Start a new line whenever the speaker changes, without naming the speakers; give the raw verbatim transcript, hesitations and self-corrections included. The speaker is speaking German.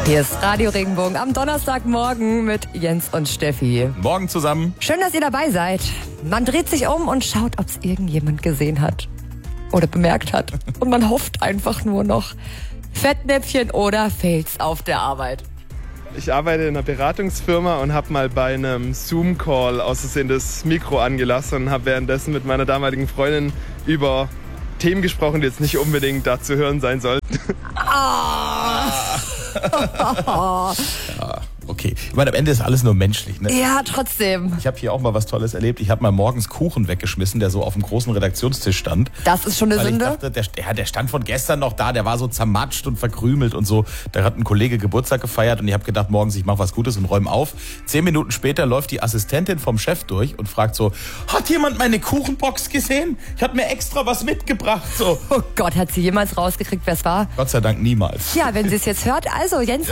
Hier ist Radio Regenbogen am Donnerstagmorgen mit Jens und Steffi.
Morgen zusammen.
Schön, dass ihr dabei seid. Man dreht sich um und schaut, ob es irgendjemand gesehen hat oder bemerkt hat. Und man hofft einfach nur noch. Fettnäpfchen oder Fails auf der Arbeit.
Ich arbeite in einer Beratungsfirma und habe mal bei einem Zoom-Call aus Versehen das Mikro angelassen und habe währenddessen mit meiner damaligen Freundin über Themen gesprochen, die jetzt nicht unbedingt da zu hören sein sollten.
Ah.
Ja, okay. Ich meine, am Ende ist alles nur menschlich, ne?
Ja, trotzdem.
Ich habe hier auch mal was Tolles erlebt. Ich habe mal morgens Kuchen weggeschmissen, der so auf dem großen Redaktionstisch stand.
Das ist schon eine
Weil
Sünde?
Ich dachte, der, ja, der stand von gestern noch da, der war so zermatscht und verkrümelt und so. Da hat ein Kollege Geburtstag gefeiert und ich habe gedacht, morgens ich mache was Gutes und räume auf. Zehn Minuten später läuft die Assistentin vom Chef durch und fragt so, hat jemand meine Kuchenbox gesehen? Ich habe mir extra was mitgebracht. So.
Oh Gott, hat sie jemals rausgekriegt, wer es war?
Gott sei Dank niemals.
Ja, wenn sie es jetzt hört, also Jens